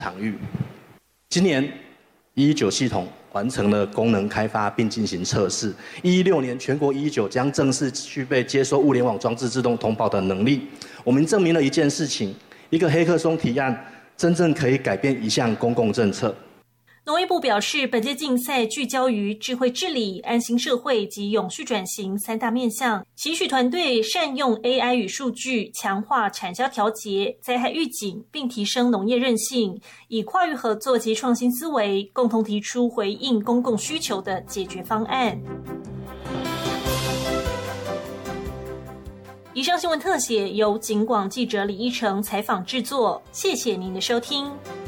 场域。今年119系统完成了功能开发并进行测试，116年全国119将正式具备接收物联网装置自动通报的能力。我们证明了一件事情，一个黑客松提案真正可以改变一项公共政策。 农业部表示，本届竞赛聚焦于智慧治理、安心社会及永续转型3大面向，期许团队善用 AI 与数据，强化产销调节、灾害预警，并提升农业韧性，以跨域合作及创新思维，共同提出回应公共需求的解决方案。以上新闻特写由警广记者李依成采访制作，谢谢您的收听。